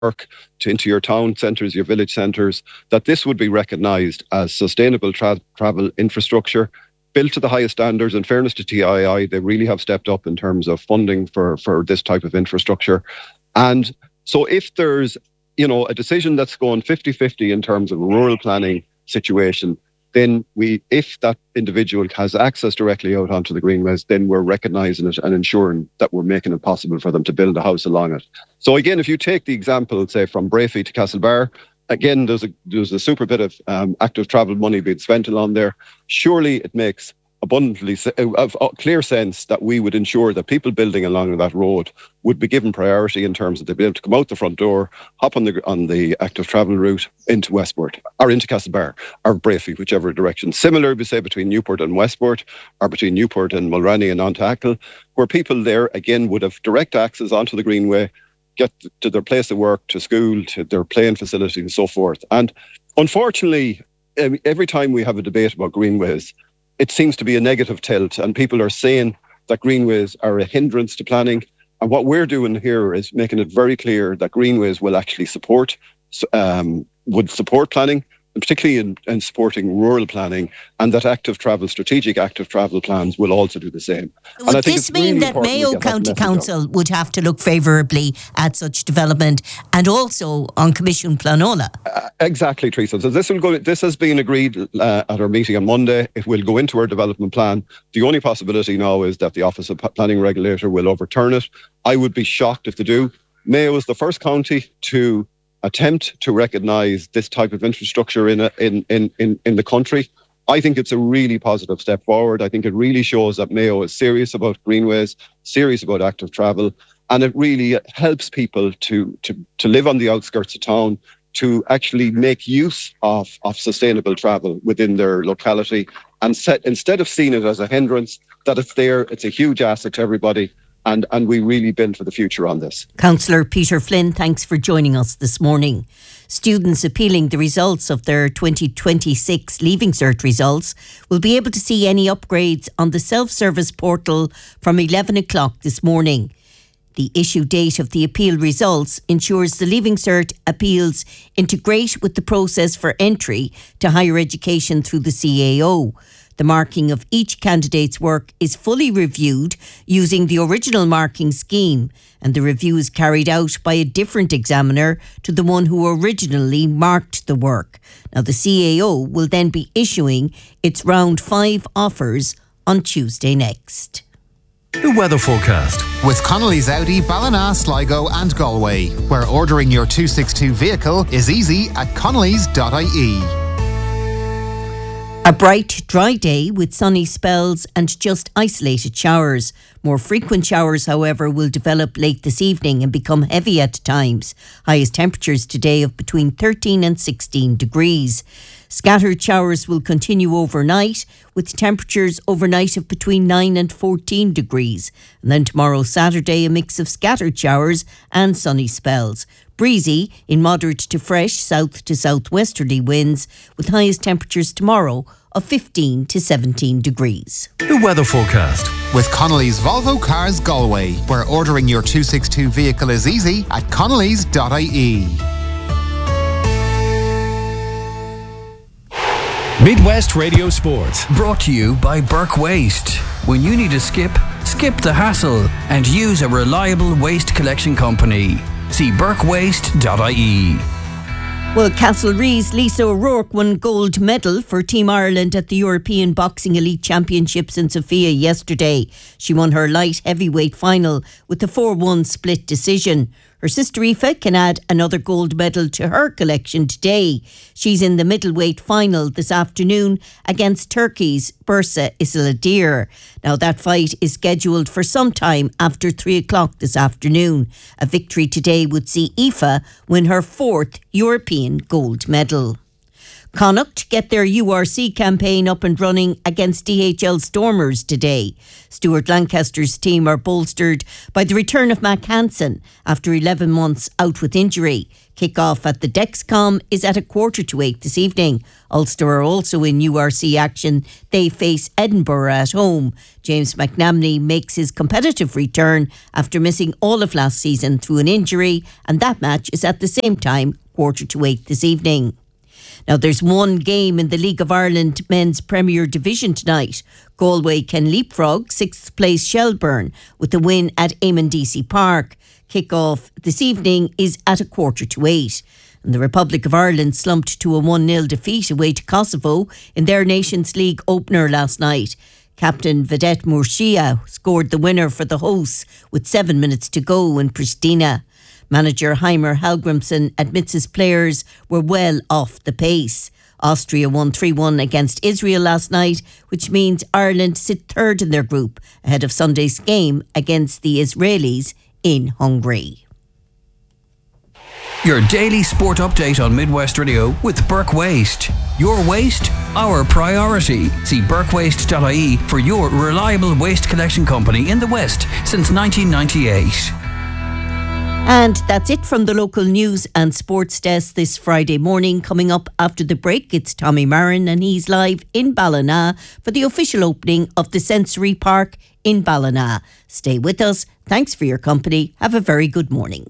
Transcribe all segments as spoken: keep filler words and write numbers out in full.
work to, into your town centres, your village centres, that this would be recognised as sustainable tra- travel infrastructure, built to the highest standards. In fairness to T I I, they really have stepped up in terms of funding for, for this type of infrastructure. And so if there's, you know, a decision that's going fifty-fifty in terms of a rural planning situation, then we, if that individual has access directly out onto the greenways, then we're recognising it and ensuring that we're making it possible for them to build a house along it. So again, if you take the example, say, from Brafey to Castlebar, again, there's a there's a super bit of um, active travel money being spent along there. Surely it makes abundantly of uh, clear sense that we would ensure that people building along that road would be given priority in terms of they'd be able to come out the front door, hop on the on the active travel route into Westport or into Castlebar or Brafey, whichever direction. Similar, we say, between Newport and Westport, or between Newport and Mulranny and onto Achill, where people there again would have direct access onto the greenway, get to their place of work, to school, to their playing facility and so forth. And unfortunately, every time we have a debate about greenways, it seems to be a negative tilt, and people are saying that greenways are a hindrance to planning. And what we're doing here is making it very clear that greenways will actually support, um, would support planning, and particularly in, in supporting rural planning, and that active travel, strategic active travel plans will also do the same. Would and I think this it's mean really that Mayo that County Council would have to look favourably at such development, and also on Commission Planola? Uh, exactly, Teresa. So this will go. This has been agreed uh, at our meeting on Monday. It will go into our development plan. The only possibility now is that the Office of Planning Regulator will overturn it. I would be shocked if they do. Mayo is the first county to attempt to recognise this type of infrastructure in, a, in in in in the country. I think it's a really positive step forward. I think it really shows that Mayo is serious about greenways, serious about active travel, and it really helps people to to to live on the outskirts of town, to actually make use of of sustainable travel within their locality, and set, instead of seeing it as a hindrance, that it's there, it's a huge asset to everybody. And, and we really build for the future on this. Councillor Peter Flynn, thanks for joining us this morning. Students appealing the results of their twenty twenty-six Leaving Cert results will be able to see any upgrades on the self-service portal from eleven o'clock this morning. The issue date of the appeal results ensures the Leaving Cert appeals integrate with the process for entry to higher education through the C A O. The marking of each candidate's work is fully reviewed using the original marking scheme, and the review is carried out by a different examiner to the one who originally marked the work. Now, the C A O will then be issuing its round five offers on Tuesday next. The weather forecast with Connolly's Audi, Ballina, Sligo and Galway, where ordering your two sixty-two vehicle is easy at connellys dot I E. A bright, dry day with sunny spells and just isolated showers. More frequent showers, however, will develop late this evening and become heavy at times. Highest temperatures today of between thirteen and sixteen degrees. Scattered showers will continue overnight, with temperatures overnight of between nine and fourteen degrees. And then tomorrow, Saturday, a mix of scattered showers and sunny spells. Breezy in moderate to fresh south to southwesterly winds, with highest temperatures tomorrow of fifteen to seventeen degrees. The weather forecast with Connolly's Volvo Cars Galway, where ordering your two sixty-two vehicle is easy at connellys dot I E. Midwest Radio Sport, brought to you by Burke Waste. When you need a skip, skip the hassle and use a reliable waste collection company. See burke waste dot I E. Well, Castlereagh's Lisa O'Rourke won gold medal for Team Ireland at the European Boxing Elite Championships in Sofia yesterday. She won her light heavyweight final with a four one split decision. Her sister Aoife can add another gold medal to her collection today. She's in the middleweight final this afternoon against Turkey's Bursa Isiladir. Now, that fight is scheduled for some time after three o'clock this afternoon. A victory today would see Aoife win her fourth European gold medal. Connacht get their U R C campaign up and running against D H L Stormers today. Stuart Lancaster's team are bolstered by the return of Mac Hansen after eleven months out with injury. Kick-off at the Dexcom is at a quarter to eight this evening. Ulster are also in U R C action. They face Edinburgh at home. James McNamney makes his competitive return after missing all of last season through an injury, and that match is at the same time, quarter to eight this evening. Now, there's one game in the League of Ireland Men's Premier Division tonight. Galway can leapfrog sixth place Shelburne with a win at Eamon D C Park. Kick-off this evening is at a quarter to eight. And the Republic of Ireland slumped to a one nil defeat away to Kosovo in their Nations League opener last night. Captain Vedette Murcia scored the winner for the hosts with seven minutes to go in Pristina. Manager Heimer Hallgrimsson admits his players were well off the pace. Austria won three one against Israel last night, which means Ireland sit third in their group ahead of Sunday's game against the Israelis in Hungary. Your daily sport update on Midwest Radio with Burke Waste. Your waste, our priority. See burke waste dot I E for your reliable waste collection company in the West since nineteen ninety-eight. And that's it from the local news and sports desk this Friday morning. Coming up after the break, it's Tommy Marin and he's live in Ballina for the official opening of the Sensory Park in Ballina. Stay with us. Thanks for your company. Have a very good morning.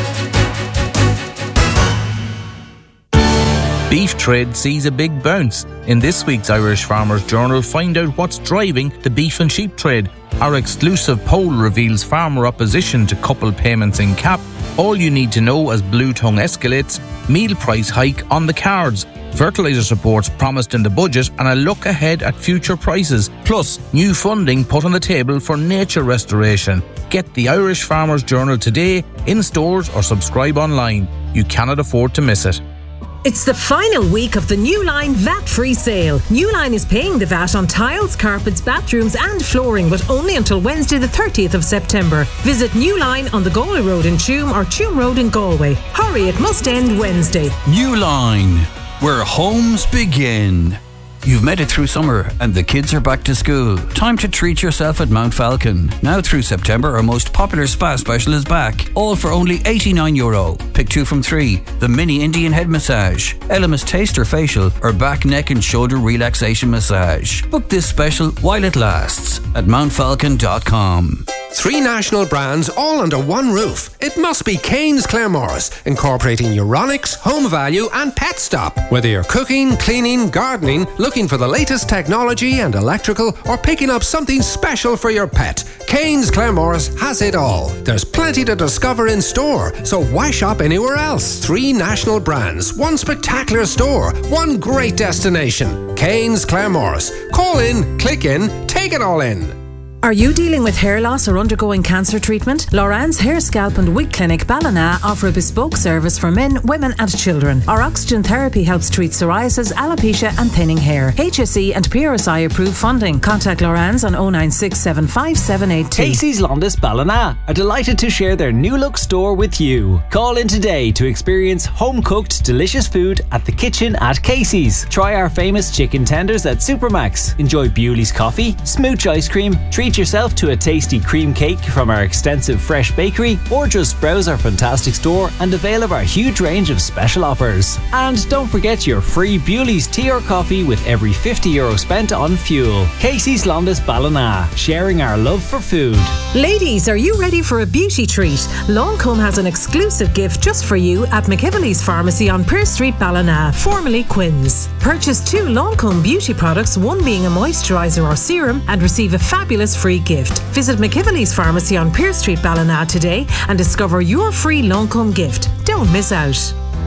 Beef trade sees a big bounce. In this week's Irish Farmers Journal, find out what's driving the beef and sheep trade. Our exclusive poll reveals farmer opposition to coupled payments in C A P. All you need to know as blue tongue escalates, meal price hike on the cards, fertiliser supports promised in the budget and a look ahead at future prices, plus new funding put on the table for nature restoration. Get the Irish Farmers Journal today, in stores or subscribe online. You cannot afford to miss it. It's the final week of the Newline V A T-free sale. Newline is paying the V A T on tiles, carpets, bathrooms and flooring, but only until Wednesday the thirtieth of September. Visit Newline on the Galway Road in Tuam or Tuam Road in Galway. Hurry, it must end Wednesday. Newline, where homes begin. You've made it through summer and the kids are back to school. Time to treat yourself at Mount Falcon. Now through September, our most popular spa special is back. All for only eighty-nine euro. Pick two from three. The mini Indian head massage, Elemis taster facial, or back, neck and shoulder relaxation massage. Book this special while it lasts at mount falcon dot com. Three national brands all under one roof. It must be Kane's Claremorris, incorporating Euronics, Home Value and Pet Stop. Whether you're cooking, cleaning, gardening, looking for the latest technology and electrical, or picking up something special for your pet, Kane's Claremorris has it all. There's plenty to discover in store, so why shop anywhere else? Three national brands, one spectacular store, one great destination. Kane's Claremorris. Call in, click in, take it all in. Are you dealing with hair loss or undergoing cancer treatment? Loran's Hair, Scalp and Wig Clinic Ballina offer a bespoke service for men, women and children. Our oxygen therapy helps treat psoriasis, alopecia and thinning hair. H S E and P R S I approved funding. Contact Loran's on oh nine six seven five seven eight two. Casey's Londis Ballina are delighted to share their new look store with you. Call in today to experience home-cooked delicious food at the kitchen at Casey's. Try our famous chicken tenders at Supermax. Enjoy Bewley's coffee, smooch ice cream, treat yourself to a tasty cream cake from our extensive fresh bakery, or just browse our fantastic store and avail of our huge range of special offers. And don't forget your free Bewley's tea or coffee with every fifty euro spent on fuel. Casey's Londis Ballina, sharing our love for food. Ladies, are you ready for a beauty treat? Lancome has an exclusive gift just for you at McIvely's Pharmacy on Pearse Street, Ballina, formerly Quinn's. Purchase two Lancome beauty products, one being a moisturiser or serum, and receive a fabulous free gift. Visit McIvely's Pharmacy on Pearse Street, Ballina today and discover your free Lancome gift. Don't miss out.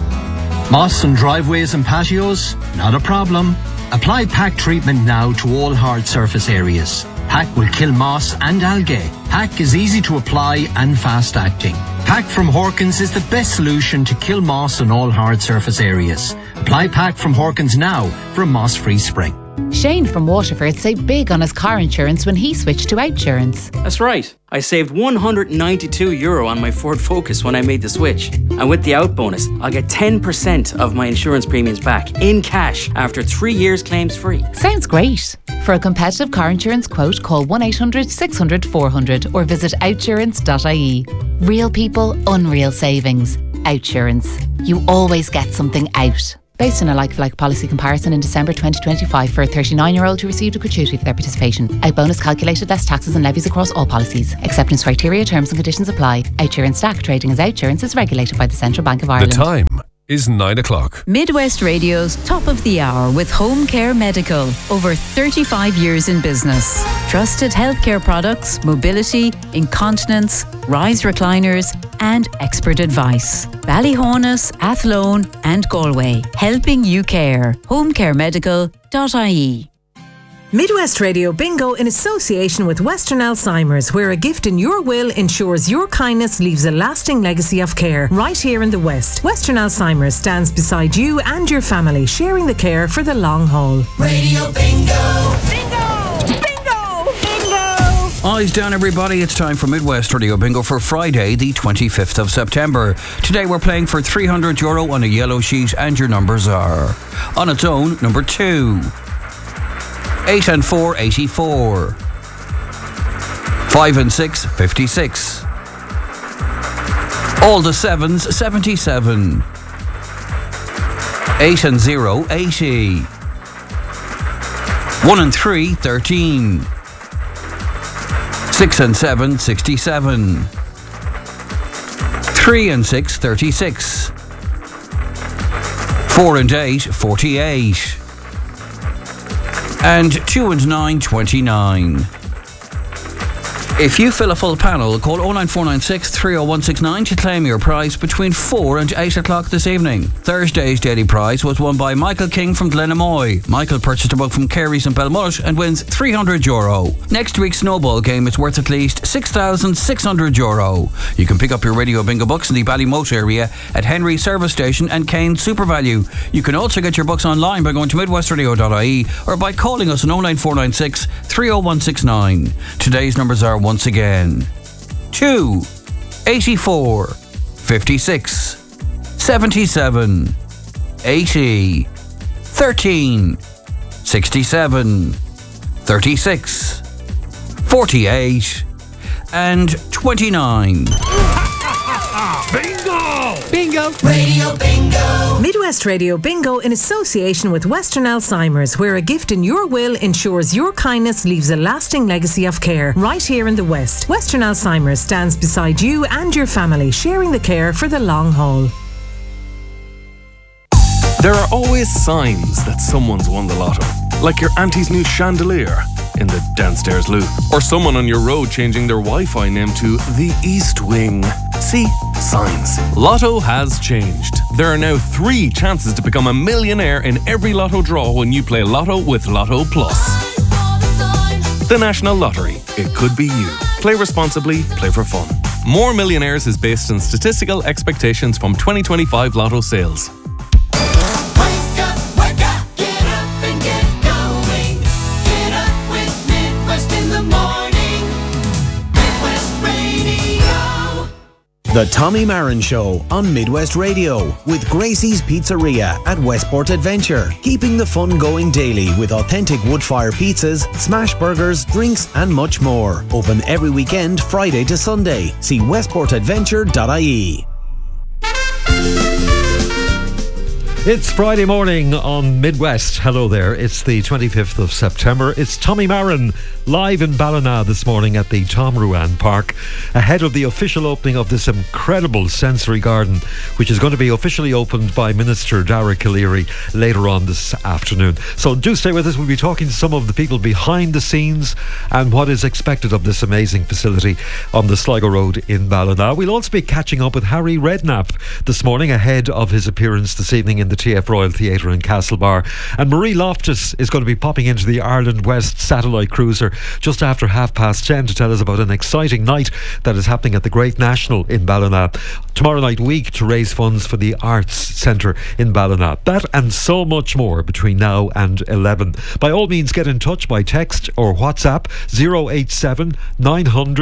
Moss and driveways and patios? Not a problem. Apply P A C treatment now to all hard surface areas. P A C will kill moss and algae. P A C is easy to apply and fast acting. P A C from Horkins is the best solution to kill moss on all hard surface areas. Apply P A C from Horkins now for a moss-free spring. Shane from Waterford saved big on his car insurance when he switched to Outsurance. That's right. I saved one hundred ninety-two euro on my Ford Focus when I made the switch. And with the out bonus, I'll get ten percent of my insurance premiums back in cash after three years claims free. Sounds great. For a competitive car insurance quote, call one eight hundred six hundred four hundred or visit outsurance dot I E. Real people, unreal savings. Outsurance. You always get something out. Based on a like-for-like policy comparison in December twenty twenty-five for a thirty-nine-year-old who received a gratuity for their participation. Out bonus calculated less taxes and levies across all policies. Acceptance criteria, terms and conditions apply. Outsurance Stack trading as Outsurance is regulated by the Central Bank of Ireland. The time is nine o'clock. Midwest Radio's Top of the Hour with Home Care Medical. Over thirty-five years in business. Trusted healthcare products, mobility, incontinence, rise recliners and expert advice. Ballyhonus, Athlone and Galway. Helping you care. home care medical dot I E. Midwest Radio Bingo in association with Western Alzheimer's, where a gift in your will ensures your kindness leaves a lasting legacy of care. Right here in the West, Western Alzheimer's stands beside you and your family, sharing the care for the long haul. Radio Bingo! Bingo! Bingo! Bingo! Eyes down, everybody. It's time for Midwest Radio Bingo for Friday, the twenty-fifth of September. Today we're playing for three hundred euro on a yellow sheet, and your numbers are: on its own, number two. Eight and four, eighty-four. Five and six, fifty-six. All the sevens, seventy-seven. Eight and zero, eighty. One and three, thirteen. Six and seven, sixty-seven. Three and six, thirty-six. Four and eight, forty-eight. And two and nine, twenty-nine. If you fill a full panel, call oh nine four nine six, three oh one six nine to claim your prize between four and eight o'clock this evening. Thursday's daily prize was won by Michael King from Glenamoy. Michael purchased a book from Carey's in Belmullet and wins three hundred euro. Next week's snowball game is worth at least six thousand six hundred euro. You can pick up your Radio Bingo books in the Ballymote area at Henry Service Station and Kane SuperValue. You can also get your books online by going to midwest radio dot I E or by calling us on oh nine four nine six, three oh one six nine. Today's numbers are once again: two, eighty-four, fifty-six, seventy-seven, eighty, thirteen, sixty-seven, thirty-six, forty-eight, and twenty-nine. Bingo! Bingo! Radio Bingo! Midwest Radio Bingo in association with Western Alzheimer's, where a gift in your will ensures your kindness leaves a lasting legacy of care. Right here in the West, Western Alzheimer's stands beside you and your family, sharing the care for the long haul. There are always signs that someone's won the lotto, like your auntie's new chandelier in the downstairs loo, or someone on your road changing their Wi-Fi name to the East Wing. See? Signs. Lotto has changed. There are now three chances to become a millionaire in every lotto draw when you play Lotto with Lotto Plus. The National Lottery. It could be you. Play responsibly, play for fun. More Millionaires is based on statistical expectations from twenty twenty-five Lotto sales. The Tommy Marin Show on Midwest Radio with Gracie's Pizzeria at Westport Adventure. Keeping the fun going daily with authentic wood-fire pizzas, smash burgers, drinks and much more. Open every weekend, Friday to Sunday. See westport adventure dot I E. It's Friday morning on Midwest. Hello there. It's the twenty-fifth of September. It's Tommy Marin live in Ballina this morning at the Tom Ruan Park, ahead of the official opening of this incredible sensory garden, which is going to be officially opened by Minister Dara Calleary later on this afternoon. So do stay with us. We'll be talking to some of the people behind the scenes and what is expected of this amazing facility on the Sligo Road in Ballina. We'll also be catching up with Harry Redknapp this morning ahead of his appearance this evening in the T F Royal Theatre in Castlebar. And Marie Loftus is going to be popping into the Ireland West satellite cruiser just after half past ten to tell us about an exciting night that is happening at the Great National in Ballina tomorrow night week to raise funds for the Arts Centre in Ballina. That and so much more between now and eleven. By all means, get in touch by text or WhatsApp zero eight seven nine hundred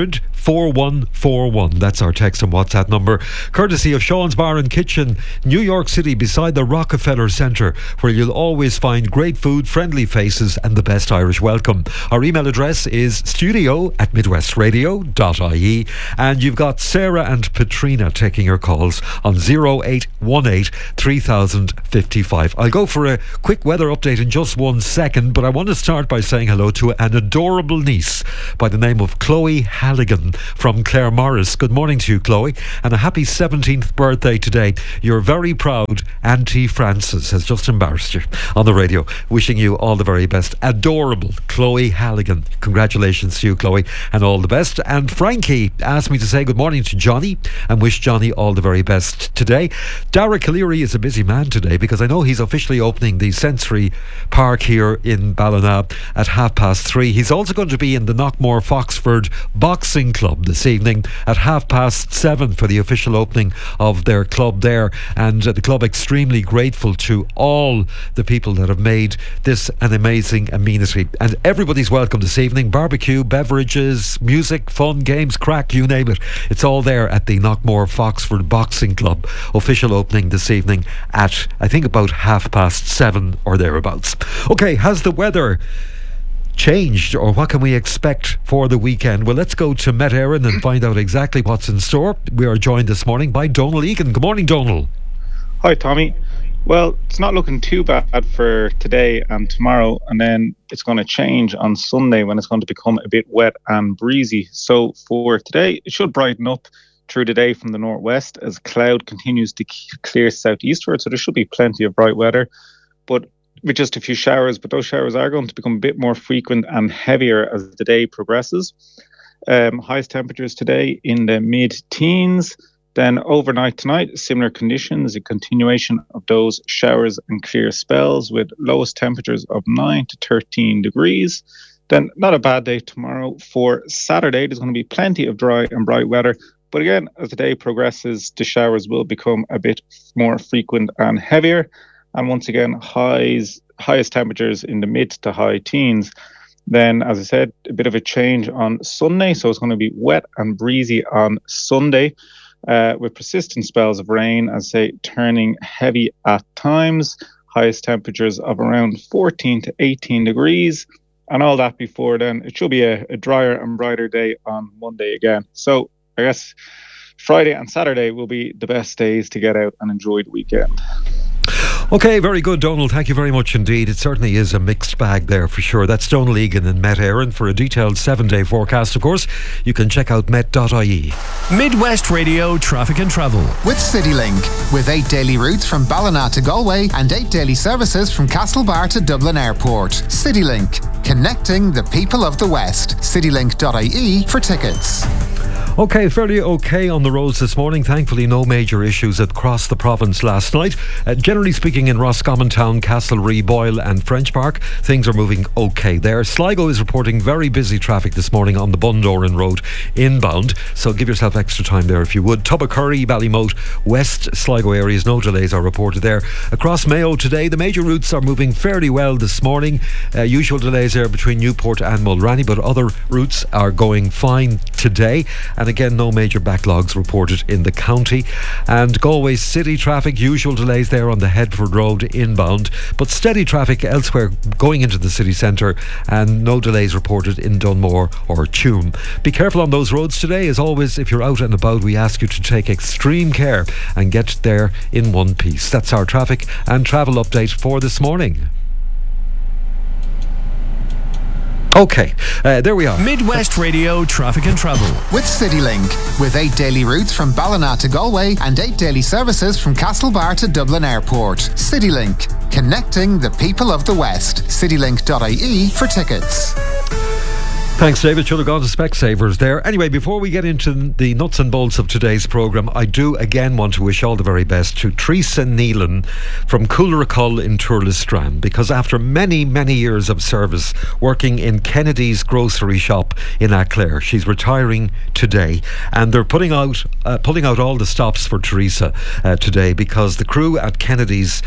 four one four one. That's our text and WhatsApp number. Courtesy of Sean's Bar and Kitchen, New York City, beside the Rockefeller Centre, where you'll always find great food, friendly faces and the best Irish welcome. Our email address is studio at midwestradio dot I E, and you've got Sarah and Katrina taking your calls on oh eight one eight, three thousand fifty-five. I'll go for a quick weather update in just one second, but I want to start by saying hello to an adorable niece by the name of Chloe Halligan from Clare Morris. Good morning to you, Chloe, and a happy seventeenth birthday today. Your very proud Auntie Frances has just embarrassed you on the radio. Wishing you all the very best. Adorable Chloe Halligan. Congratulations to you, Chloe, and all the best. And Frankie asked me to say good morning to Johnny and wish Johnny all the very best today. Dara Calleary is a busy man today because I know he's officially opening the Sensory Park here in Ballina at half past three. He's also going to be in the Knockmore Foxford Boxing Club this evening at half past seven for the official opening of their club there, and uh, the club extremely grateful to all the people that have made this an amazing amenity, and everybody's welcome this evening. Barbecue, beverages, music, fun, games, crack, you name it, it's all there at the Knockmore Foxford Boxing Club. Official opening this evening at I think about half past seven or thereabouts. Okay, has the weather changed, or what can we expect for the weekend? Well, let's go to Met Éireann and find out exactly what's in store. We are joined this morning by Donal Egan. Good morning, Donal. Hi, Tommy. Well, it's not looking too bad for today and tomorrow, and then it's going to change on Sunday when it's going to become a bit wet and breezy. So for today, it should brighten up through the day from the northwest as cloud continues to clear southeastward, so there should be plenty of bright weather, but with just a few showers, but those showers are going to become a bit more frequent and heavier as the day progresses. Um, highest temperatures today in the mid-teens. Then overnight tonight, similar conditions, a continuation of those showers and clear spells with lowest temperatures of nine to thirteen degrees. Then not a bad day tomorrow. For Saturday, there's going to be plenty of dry and bright weather. But again, as the day progresses, the showers will become a bit more frequent and heavier. And once again, highs, highest temperatures in the mid to high teens. Then, as I said, a bit of a change on Sunday. So it's going to be wet and breezy on Sunday uh, with persistent spells of rain, as I say, turning heavy at times. Highest temperatures of around fourteen to eighteen degrees. And all that before then, it should be a, a drier and brighter day on Monday again. So I guess Friday and Saturday will be the best days to get out and enjoy the weekend. Okay, very good, Donal. Thank you very much indeed. It certainly is a mixed bag there for sure. That's Donal Egan in Met Éireann. For a detailed seven-day forecast, of course, you can check out met dot I E. Midwest Radio Traffic and Travel with CityLink, with eight daily routes from Ballina to Galway and eight daily services from Castlebar to Dublin Airport. CityLink, connecting the people of the West. citylink dot I E for tickets. Okay, fairly okay on the roads this morning. Thankfully, no major issues across the province last night. Uh, generally speaking, in Roscommon Town, Castlereagh, Boyle and French Park, things are moving okay there. Sligo is reporting very busy traffic this morning on the Bundoran Road inbound, so give yourself extra time there if you would. Tubbacurry, Ballymote, West Sligo areas, no delays are reported there. Across Mayo today, the major routes are moving fairly well this morning. Uh, usual delays there between Newport and Mulranny, but other routes are going fine today. And again, no major backlogs reported in the county. And Galway city traffic, usual delays there on the Headford Road inbound, but steady traffic elsewhere going into the city centre, and no delays reported in Dunmore or Tuam. Be careful on those roads today. As always, if you're out and about, we ask you to take extreme care and get there in one piece. That's our traffic and travel update for this morning. Okay, uh, there we are. Midwest Radio Traffic and Travel with CityLink, with eight daily routes from Ballina to Galway and eight daily services from Castlebar to Dublin Airport. CityLink, connecting the people of the West. citylink dot I E for tickets. Thanks, David. Should have gone to Specsavers there. Anyway, before we get into the nuts and bolts of today's programme, I do again want to wish all the very best to Teresa Neelan from Coolracull in Turlestrand, because after many, many years of service working in Kennedy's grocery shop in Aclair, she's retiring today, and they're putting out uh, pulling out all the stops for Teresa uh, today, because the crew at Kennedy's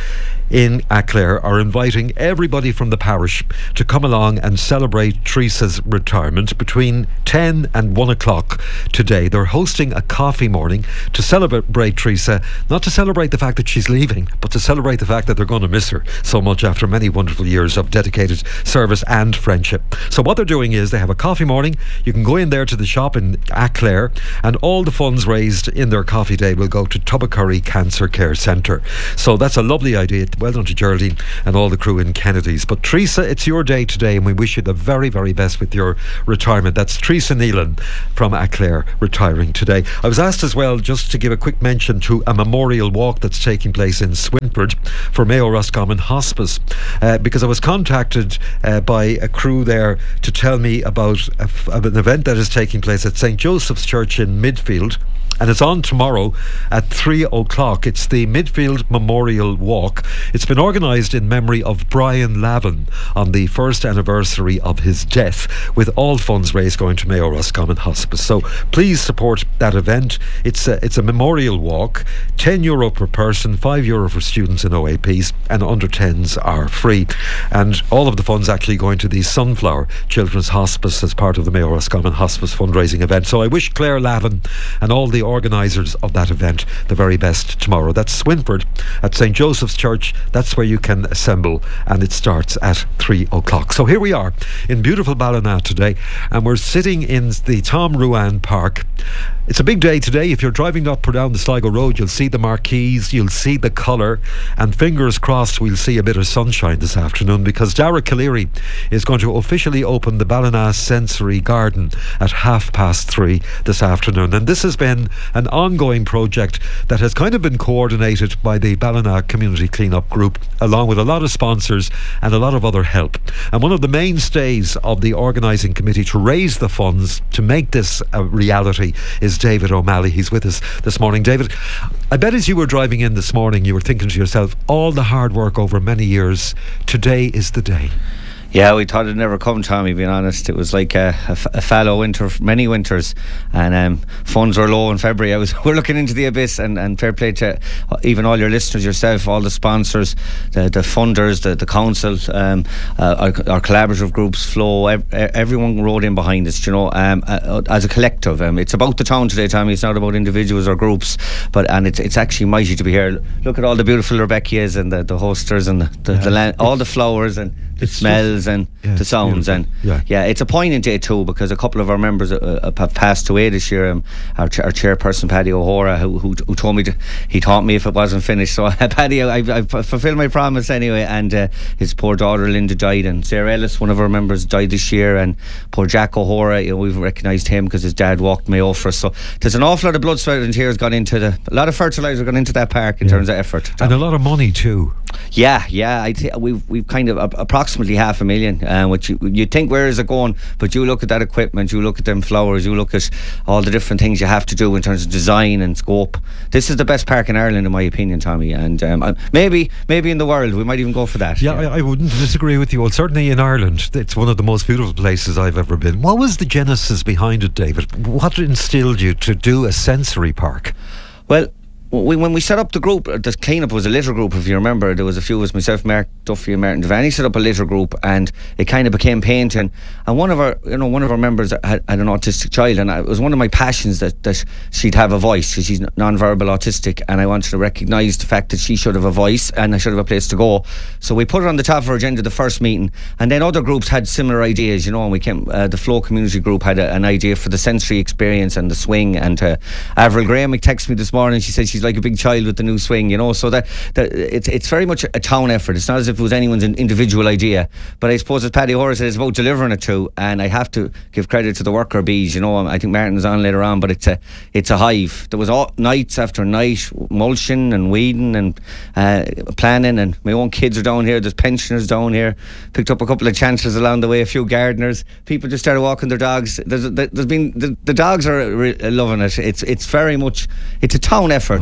in Aclair are inviting everybody from the parish to come along and celebrate Teresa's retirement between ten and one o'clock today. They're hosting a coffee morning to celebrate Teresa, not to celebrate the fact that she's leaving, but to celebrate the fact that they're going to miss her so much after many wonderful years of dedicated service and friendship. So what they're doing is they have a coffee morning. You can go in there to the shop in Aclair, and all the funds raised in their coffee day will go to Tubbacurry Cancer Care Centre. So that's a lovely idea. Well done to Geraldine and all the crew in Kennedy's. But Teresa, it's your day today, and we wish you the very, very best with your retirement. That's Teresa Nealon from Aclair retiring today. I was asked as well just to give a quick mention to a memorial walk that's taking place in Swinford for Mayo Roscommon Hospice, uh, because I was contacted uh, by a crew there to tell me about a, an event that is taking place at Saint Joseph's Church in Midfield. And it's on tomorrow at three o'clock. It's the Midfield Memorial Walk. It's been organised in memory of Brian Lavin on the first anniversary of his death, with all funds raised going to Mayo Roscommon Hospice. So please support that event. It's a, it's a memorial walk, ten euro per person, five euro for students in O A Ps, and under tens are free. And all of the funds actually going to the Sunflower Children's Hospice as part of the Mayo Roscommon Hospice fundraising event. So I wish Claire Lavin and all the organisers of that event the very best tomorrow. That's Swinford at Saint Joseph's Church. That's where you can assemble, and it starts at three o'clock. So here we are in beautiful Ballina today, and we're sitting in the Tom Ruan Park. It's a big day today. If you're driving up or down the Sligo Road, you'll see the marquees, you'll see the colour, and fingers crossed we'll see a bit of sunshine this afternoon, because Dara Calleary is going to officially open the Ballina Sensory Garden at half past three this afternoon. And this has been an ongoing project that has kind of been coordinated by the Ballina Community Cleanup Group, along with a lot of sponsors and a lot of other help. And one of the mainstays of the organising committee to raise the funds to make this a reality is David O'Malley. He's with us this morning. David, I bet as you were driving in this morning you were thinking to yourself, all the hard work over many years, today is the day. Yeah, we thought it'd never come, Tommy, being honest. It was like a, a, a fallow winter, many winters, and um, funds were low in February. I was We're looking into the abyss, and, and fair play to even all your listeners, yourself, all the sponsors, the, the funders, the, the council, um, uh, our, our collaborative groups, Flow, ev- everyone rode in behind us, you know, um, uh, as a collective. Um, it's about the town today, Tommy. It's not about individuals or groups, but and it's it's actually mighty to be here. Look at all the beautiful Rebeccias and the, the hosters and the, the, yeah, the land, all the flowers and the smells and yeah, the sounds, and yeah. yeah, it's a poignant day too, because a couple of our members uh, have passed away this year. Um, our, ch- our chairperson Paddy O'Hora, who, who who told me to, he taught me if it wasn't finished. So Paddy, I've, I've fulfilled my promise anyway. And uh, his poor daughter Linda died, and Sarah Ellis, one of our members, died this year, and poor Jack O'Hora, you know, we've recognised him because his dad walked Mayo for us. So there's an awful lot of blood, sweat and tears gone into the, a lot of fertiliser gone into that park in yeah. terms of effort, Tom. And a lot of money too. Yeah, yeah, I th- we've we've kind of uh, approximately half a million, uh, which you you think where is it going? But you look at that equipment, you look at them flowers, you look at all the different things you have to do in terms of design and scope. This is the best park in Ireland, in my opinion, Tommy, and um, maybe maybe in the world we might even go for that. Yeah, yeah. I, I wouldn't disagree with you. Well, certainly in Ireland, it's one of the most beautiful places I've ever been. What was the genesis behind it, David? What instilled you to do a sensory park? Well, We, when we set up the group, the cleanup was a litter group, if you remember. There was a few of us, myself, Mark Duffy and Martin Devaney, set up a litter group, and it kind of became painting. And one of our, you know, one of our members had, had an autistic child, and it was one of my passions that, that she'd have a voice, because she's non-verbal autistic, and I wanted to recognise the fact that she should have a voice and I should have a place to go. So we put it on the top of our agenda the first meeting, and then other groups had similar ideas, you know. And we came, uh, the Flow Community Group had a, an idea for the sensory experience and the swing. And uh, Avril Graham texted me this morning. She said she's like a big child with the new swing, you know. So that, that it's it's very much a town effort. It's not as if it was anyone's individual idea. But I suppose, as Paddy O'Hora said, it's about delivering it too. And I have to give credit to the worker bees, you know. I think Martin's on later on, but it's a it's a hive. There was all nights after night mulching and weeding and uh, planning, and my own kids are down here. There's pensioners down here. Picked up a couple of chancellors along the way, a few gardeners. People just started walking their dogs. There's there's been the, the dogs are re- loving it. It's it's very much it's a town effort.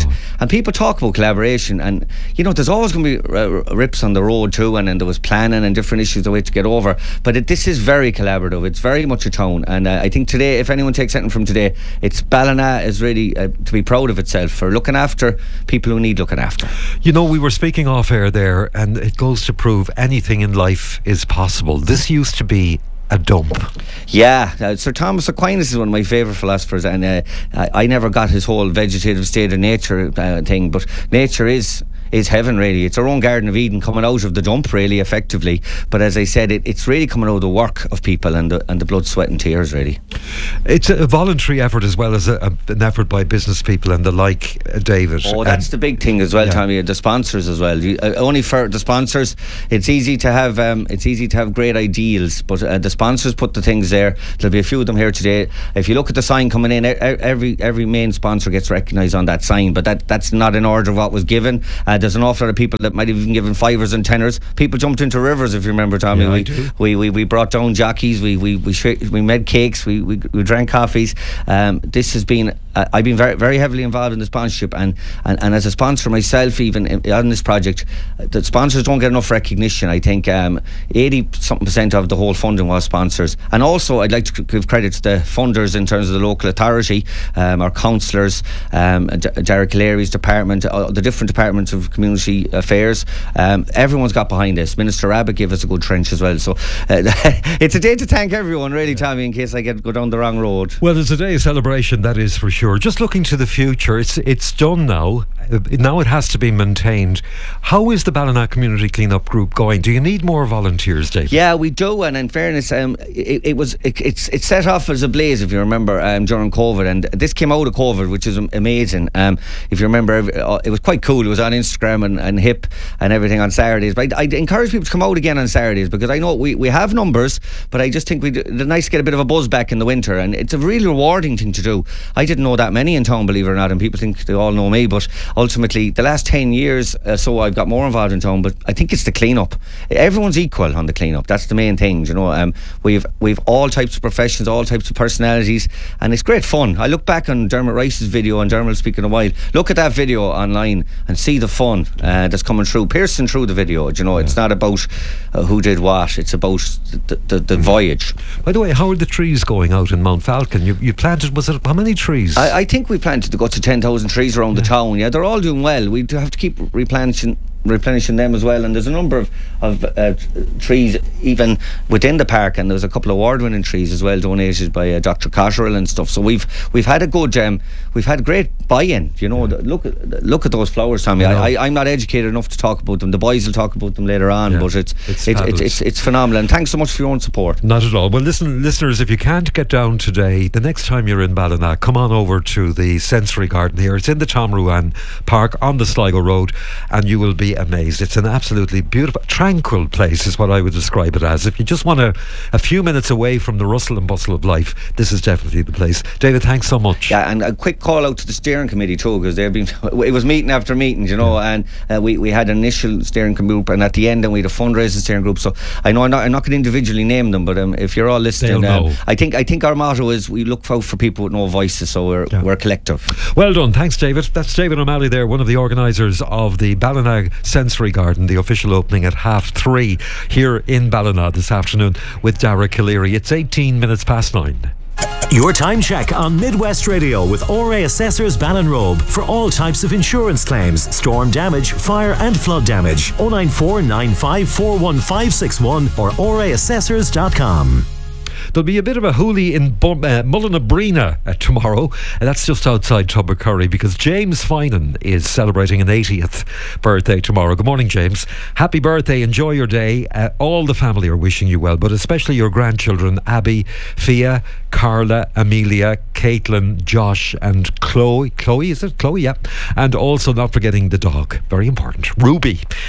and people talk about collaboration, and you know there's always going to be uh, rips on the road too, and, and there was planning and different issues the way to get over, but it, this is very collaborative. It's very much a town, and uh, I think today, if anyone takes anything from today, it's Ballina is really uh, to be proud of itself for looking after people who need looking after. You know, we were speaking off air there, and it goes to prove anything in life is possible. This used to be a dump. Yeah, uh, Sir Thomas Aquinas is one of my favourite philosophers, and uh, I, I never got his whole vegetative state of nature uh, thing, but nature is is heaven, really. It's our own Garden of Eden coming out of the dump, really, effectively. But as I said, it, it's really coming out of the work of people and the, and the blood, sweat and tears, really. It's a voluntary effort as well as a, a, an effort by business people and the like, uh, David. Oh, that's and the big thing as well, yeah. Tommy. The sponsors as well. You, uh, only for the sponsors, it's easy to have um, it's easy to have great ideals, but uh, the sponsors put the things there. There'll be a few of them here today. If you look at the sign coming in, every every main sponsor gets recognised on that sign, but that, that's not in order of what was given. Uh, there's an awful lot of people that might have even given fivers and tenors. People jumped into rivers, if you remember, Tommy. Yeah, we, I do. we we we brought down jockeys. We we we, sh- we made cakes. We we, we drank coffees. Um, this has been. Uh, I've been very very heavily involved in the sponsorship, and, and, and as a sponsor myself, even in, on this project, the sponsors don't get enough recognition. I think um, eighty something percent of the whole funding was sponsors, and also I'd like to give credit to the funders in terms of the local authority, um, our councillors, um, D- Derek Leary's department, uh, the different departments of community affairs. Um, everyone's got behind this. Minister Abbott gave us a good trench as well. So uh, it's a day to thank everyone, really, Tommy, in case I get go down the wrong road. Well, it's a day of celebration, that is for sure. Just looking to the future, it's it's done now. Uh, now it has to be maintained. How is the Ballina Community Cleanup Group going? Do you need more volunteers, Dave? Yeah, we do, and in fairness, um, it, it was it, it's it set off as a blaze, if you remember, um, during COVID, and this came out of COVID, which is amazing. Um, if you remember, it was quite cool. It was on Instagram and, and Hip and everything on Saturdays. But I'd, I'd encourage people to come out again on Saturdays, because I know we, we have numbers, but I just think we'd, it's nice to get a bit of a buzz back in the winter, and it's a really rewarding thing to do. I didn't know that many in town, believe it or not, and people think they all know me, but ultimately the last ten years uh, so I've got more involved in town. But I think it's the clean-up. Everyone's equal on the clean-up. That's the main thing, you know. Um, we've we've all types of professions, all types of personalities, and it's great fun. I look back on Dermot Rice's video, and Dermot will speak in a while. Look at that video online and see the fun uh, that's coming through, piercing through the video. You know, it's not about uh, who did what. It's about the, the, the voyage. By the way, how are the trees going out in Mount Falcon? You, you planted, was it, how many trees? I, I think we planted to go to ten thousand trees around yeah. the town. Yeah, they're all doing well. We do have to keep replenishing replenishing them as well, and there's a number of, of uh, t- trees even within the park, and there's a couple of award-winning trees as well donated by uh, Doctor Cotterill and stuff. So we've we've had a good um, we've had great buy-in, you know. Yeah. Look at look at those flowers, Tommy. I, I, I'm not educated enough to talk about them. The boys will talk about them later on, yeah. but it's it's, it, it's it's it's phenomenal, and thanks so much for your own support. Not at all. Well, listen, listeners, if you can't get down today, the next time you're in Ballina, come on over to the Sensory Garden here. It's in the Tom Ruan Park on the Sligo Road, and you will be amazed. It's an absolutely beautiful, tranquil place is what I would describe it as. If you just want a, a few minutes away from the rustle and bustle of life, this is definitely the place. David, thanks so much. Yeah, and a quick call out to the steering committee too, because they've been it was meeting after meeting, you know, and uh, we, we had an initial steering group, and at the end then we had a fundraising steering group. So I know I'm not, I'm not going to individually name them, but um, if you're all listening, um, I think I think our motto is we look out for people with no voices, so we're, yeah. we're collective. Well done, thanks David. That's David O'Malley there, one of the organisers of the Ballina Sensory Garden, the official opening at half three here in Ballina this afternoon with Dara Calleary. It's eighteen minutes past nine. Your time check on Midwest Radio with O R A Assessors Ballinrobe for all types of insurance claims, storm damage, fire and flood damage. oh nine four nine five four one five six one or O R A assessors dot com. There'll be a bit of a hoolie in Bum, uh, Mullinabrina uh, tomorrow, and that's just outside Tubbercurry, because James Finan is celebrating an eightieth birthday tomorrow. Good morning, James. Happy birthday, enjoy your day. Uh, all the family are wishing you well, but especially your grandchildren, Abby, Fia, Carla, Amelia, Caitlin, Josh and Chloe. Chloe, is it? Chloe, yeah. And also not forgetting the dog, very important, Ruby.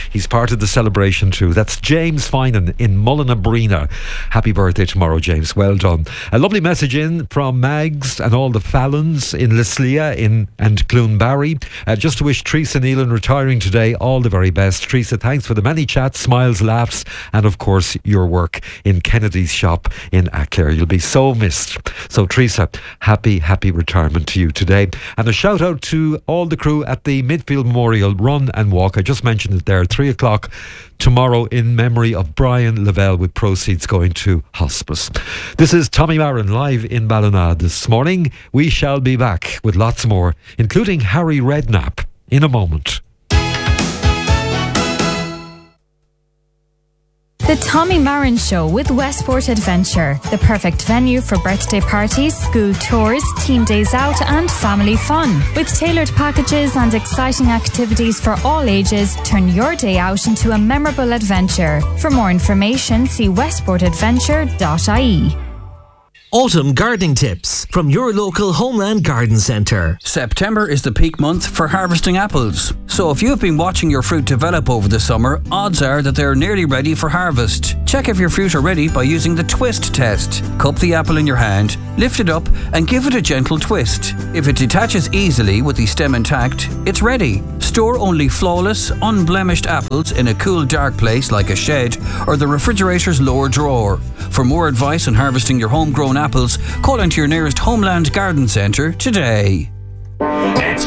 He's part of the celebration too. That's James Finan in Mullinabrina. Happy birthday tomorrow, James. Well done. A lovely message in from Mags and all the Fallons in Lislia in and Clunbarry. Uh, just to wish Teresa Nealon retiring today all the very best. Teresa, thanks for the many chats, smiles, laughs, and of course your work in Kennedy's shop in Ackler. You'll be so missed. So Teresa, happy, happy retirement to you today. And a shout out to all the crew at the Midfield Memorial Run and Walk. I just mentioned it there, three o'clock tomorrow in memory of Brian Lavelle, with proceeds going to hospice. This is Tommy Marin live in Ballina this morning. We shall be back with lots more, including Harry Redknapp, in a moment. The Tommy Marin Show with Westport Adventure, the perfect venue for birthday parties, school tours, team days out and family fun. With tailored packages and exciting activities for all ages, turn your day out into a memorable adventure. For more information, see westport adventure dot I E. Autumn gardening tips from your local Homeland Garden Centre. September is the peak month for harvesting apples. So if you've been watching your fruit develop over the summer, odds are that they're nearly ready for harvest. Check if your fruit are ready by using the twist test. Cup the apple in your hand, lift it up and give it a gentle twist. If it detaches easily with the stem intact, it's ready. Store only flawless, unblemished apples in a cool, dark place like a shed or the refrigerator's lower drawer. For more advice on harvesting your homegrown apples, call into your nearest Homeland Garden Centre today. It's